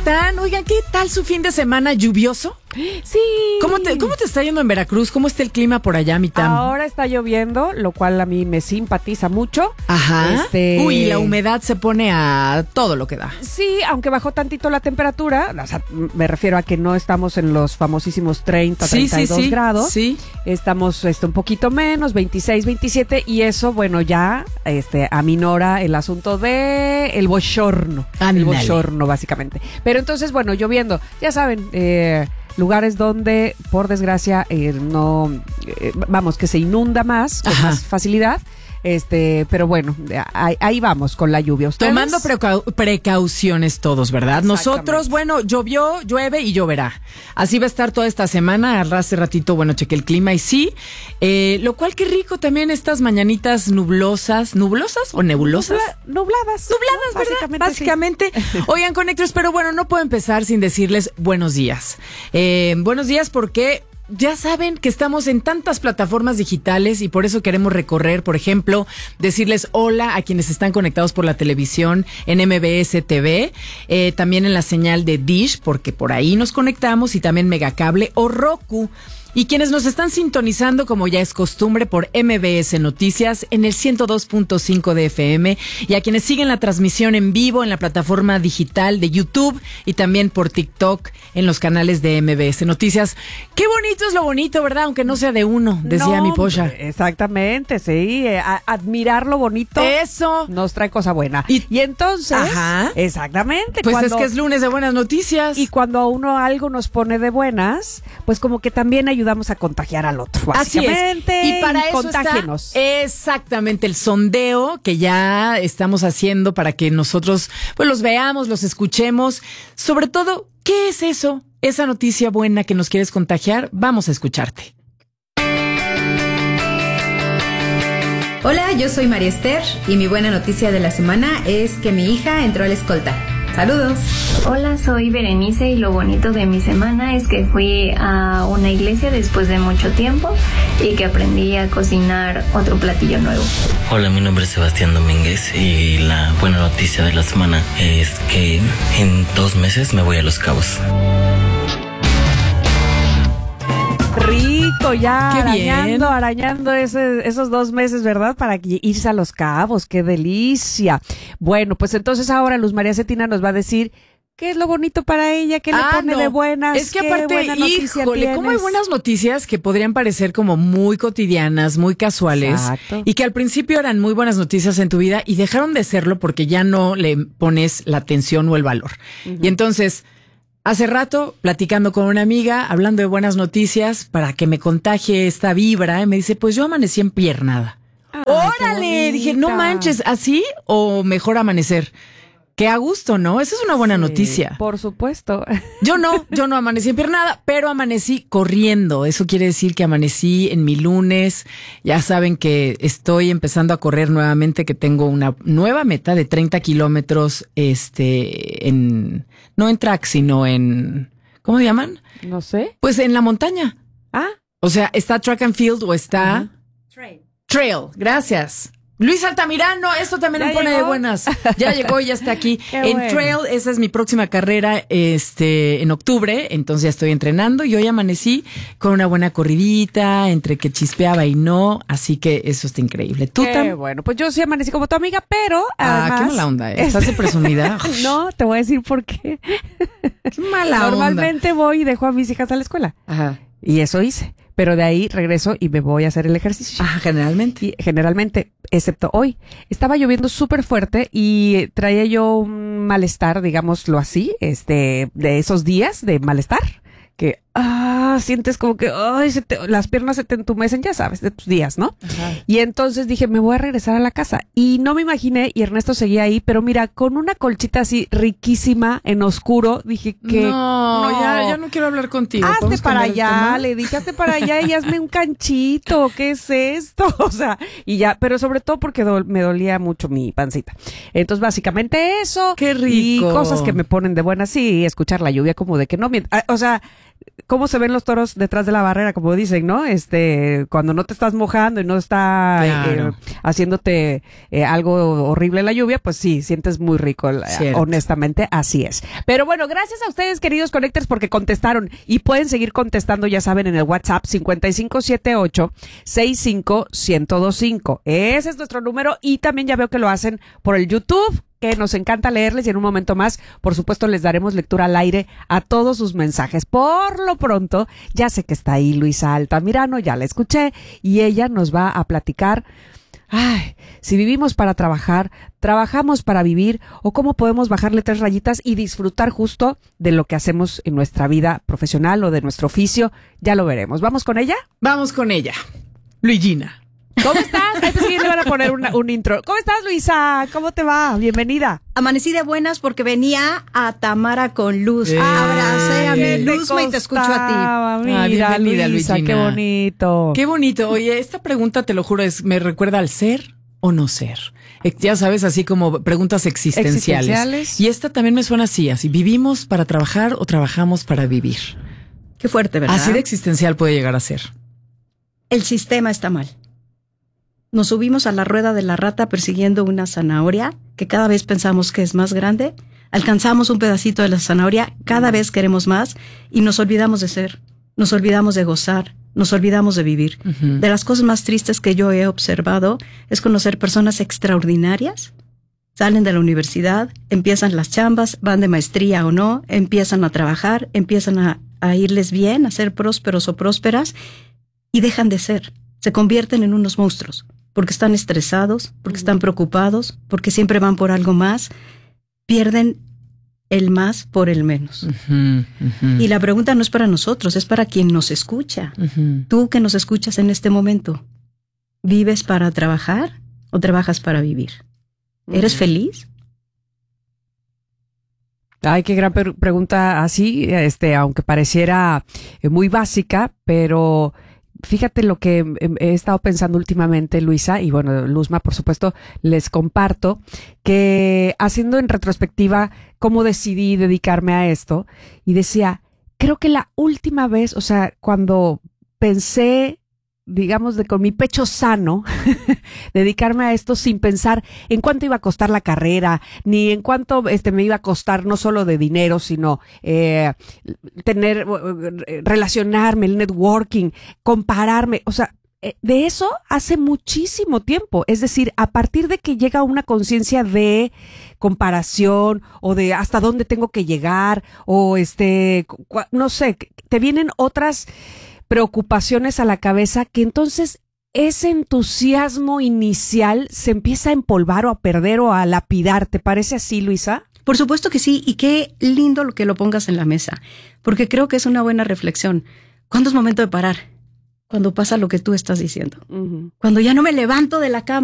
están? Oigan, ¿qué tal su fin de semana lluvioso? Sí. ¿Cómo te está yendo en Veracruz? ¿Cómo está el clima por allá, mi Tam? Ahora está lloviendo, lo cual a mí me simpatiza mucho. Ajá. Uy, la humedad se pone a todo lo que da. Sí, aunque bajó tantito la temperatura, o sea, me refiero a que no estamos en los famosísimos 30, 32 grados. Sí. Estamos un poquito menos, 26, 27, y eso, bueno, ya aminora el asunto de el bochorno. Ándale. El bochorno, básicamente. Pero entonces, bueno, lloviendo, ya saben, lugares donde, por desgracia, que se inunda más, con Ajá. más facilidad. Pero bueno, ahí vamos con la lluvia. ¿Ustedes? Tomando precauciones todos, ¿verdad? Nosotros, bueno, llovió, llueve y lloverá. Así va a estar toda esta semana. Hace ratito, bueno, chequé el clima y sí. Lo cual, qué rico también estas mañanitas nublosas. ¿Nublosas o nebulosas? Nubladas. Nubladas, ¿verdad? Básicamente. Sí. Oigan, Connectors, pero bueno, no puedo empezar sin decirles buenos días. Buenos días porque ya saben que estamos en tantas plataformas digitales y por eso queremos recorrer, por ejemplo, decirles hola a quienes están conectados por la televisión en MBS TV, también en la señal de Dish, porque por ahí nos conectamos, y también Megacable o Roku. Y quienes nos están sintonizando, como ya es costumbre, por MBS Noticias en el 102.5 de FM, y a quienes siguen la transmisión en vivo en la plataforma digital de YouTube y también por TikTok en los canales de MBS Noticias. Qué bonito es lo bonito, ¿verdad? Aunque no sea de uno, decía mi Pocha. Exactamente, sí. Admirar lo bonito. Eso nos trae cosa buena. Y entonces, ajá, exactamente. Pues es que es lunes de buenas noticias. Y cuando a uno algo nos pone de buenas, pues como que también ayudamos a contagiar al otro, básicamente. Así es. Y para eso contágenos. está exactamente el sondeo que ya estamos haciendo para que nosotros pues los veamos, los escuchemos. Sobre todo, ¿qué es eso? Esa noticia buena que nos quieres contagiar. Vamos a escucharte. Hola, yo soy María Esther y mi buena noticia de la semana es que mi hija entró a la escolta. ¡Saludos! Hola, soy Berenice y lo bonito de mi semana es que fui a una iglesia después de mucho tiempo y que aprendí a cocinar otro platillo nuevo. Hola, mi nombre es Sebastián Domínguez y la buena noticia de la semana es que en 2 meses me voy a Los Cabos. Rico, ya qué arañando esos 2 meses, ¿verdad? Para irse a Los Cabos, qué delicia. Bueno, pues entonces ahora Luz María Cetina nos va a decir qué es lo bonito para ella, qué le pone de buenas. Es que aparte, híjole, cómo hay buenas noticias que podrían parecer como muy cotidianas, muy casuales. Exacto. Y que al principio eran muy buenas noticias en tu vida y dejaron de serlo porque ya no le pones la atención o el valor. Uh-huh. Y entonces, hace rato, platicando con una amiga, hablando de buenas noticias, para que me contagie esta vibra, me dice, pues yo amanecí empiernada. ¡Órale! Dije, no manches, ¿así o mejor amanecer? Qué a gusto, ¿no? Esa es una buena noticia. Por supuesto. Yo no amanecí empiernada, pero amanecí corriendo. Eso quiere decir que amanecí en mi lunes. Ya saben que estoy empezando a correr nuevamente, que tengo una nueva meta de 30 kilómetros, no en track, sino en, ¿cómo se llaman? No sé. Pues en la montaña. Ah. O sea, está track and field o está trail. Gracias. Luis Altamirano, esto también me pone de buenas. Ya llegó y ya está aquí. En trail, esa es mi próxima carrera, en octubre. Entonces ya estoy entrenando y hoy amanecí con una buena corridita, entre que chispeaba y no. Así que eso está increíble. ¿Tú también? Bueno, pues yo sí amanecí como tu amiga, pero además, qué mala onda. ¿Estás de presumida? No, te voy a decir por qué. Qué mala onda. Normalmente voy y dejo a mis hijas a la escuela. Ajá. Y eso hice. Pero de ahí regreso y me voy a hacer el ejercicio. Generalmente. Generalmente, excepto hoy. Estaba lloviendo súper fuerte y traía yo un malestar, digámoslo así, de esos días de malestar. Que, sientes como que, las piernas se te entumecen, ya sabes, de tus días, ¿no? Ajá. Y entonces dije, me voy a regresar a la casa. Y no me imaginé, y Ernesto seguía ahí, pero mira, con una colchita así riquísima, en oscuro, dije que... No, ya no quiero hablar contigo. Hazte para allá, le dije, hazte para allá y hazme un canchito, ¿qué es esto? O sea, y ya, pero sobre todo porque me dolía mucho mi pancita. Entonces, básicamente eso. ¡Qué rico! Y cosas que me ponen de buenas, sí, escuchar la lluvia como de que no, o sea... cómo se ven los toros detrás de la barrera, como dicen, ¿no? Cuando no te estás mojando y no está Claro. haciéndote algo horrible la lluvia, pues sí, sientes muy rico. Cierto. Honestamente, así es. Pero bueno, gracias a ustedes, queridos Connectors, porque contestaron y pueden seguir contestando, ya saben, en el WhatsApp 5578-65125. Ese es nuestro número y también ya veo que lo hacen por el YouTube, que nos encanta leerles y en un momento más, por supuesto, les daremos lectura al aire a todos sus mensajes. Por lo pronto, ya sé que está ahí Luisa Altamirano, ya la escuché y ella nos va a platicar, si vivimos para trabajar, trabajamos para vivir o cómo podemos bajarle 3 rayitas y disfrutar justo de lo que hacemos en nuestra vida profesional o de nuestro oficio. Ya lo veremos. ¿Vamos con ella? Vamos con ella. Luigina. ¿Cómo estás? Ay, pues sí, le van a poner un intro. ¿Cómo estás, Luisa? ¿Cómo te va? Bienvenida. Amanecí de buenas porque venía a Tamara con Luz. Abracé a mi Luzma y te escucho a ti. Mira, bienvenida, Luisa, Luigina. qué bonito. Qué bonito. Oye, esta pregunta, te lo juro, me recuerda al ser o no ser. Ya sabes, así como preguntas existenciales. Y esta también me suena así, ¿vivimos para trabajar o trabajamos para vivir? Qué fuerte, ¿verdad? Así de existencial puede llegar a ser. El sistema está mal. Nos subimos a la rueda de la rata persiguiendo una zanahoria que cada vez pensamos que es más grande. Alcanzamos un pedacito de la zanahoria, cada vez queremos más y nos olvidamos de ser, nos olvidamos de gozar, nos olvidamos de vivir. Uh-huh. De las cosas más tristes que yo he observado es conocer personas extraordinarias. Salen de la universidad, empiezan las chambas, van de maestría o no, empiezan a trabajar, empiezan a irles bien, a ser prósperos o prósperas y dejan de ser. Se convierten en unos monstruos. Porque están estresados, porque están preocupados, porque siempre van por algo más, pierden el más por el menos. Uh-huh, uh-huh. Y la pregunta no es para nosotros, es para quien nos escucha. Uh-huh. Tú que nos escuchas en este momento, ¿vives para trabajar o trabajas para vivir? ¿Eres feliz? Ay, qué gran pregunta así, aunque pareciera muy básica, pero fíjate lo que he estado pensando últimamente, Luisa, y bueno, Luzma, por supuesto, les comparto, que haciendo en retrospectiva cómo decidí dedicarme a esto, y decía, creo que la última vez, o sea, cuando pensé, digamos, con mi pecho sano, dedicarme a esto sin pensar en cuánto iba a costar la carrera, ni en cuánto me iba a costar no solo de dinero, sino relacionarme, el networking, compararme, o sea, de eso hace muchísimo tiempo. Es decir, a partir de que llega una conciencia de comparación o de hasta dónde tengo que llegar o no sé, te vienen otras preocupaciones a la cabeza que entonces ese entusiasmo inicial se empieza a empolvar o a perder o a lapidar. ¿Te parece así, Luisa? Por supuesto que sí, y qué lindo lo que lo pongas en la mesa, porque creo que es una buena reflexión. ¿Cuándo es momento de parar? Cuando pasa lo que tú estás diciendo. Uh-huh. Cuando ya no me levanto de la cama